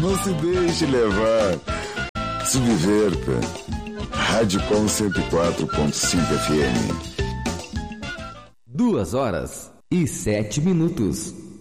Não se deixe levar. Subverta. Rádio Com 104.5 FM. 2h07.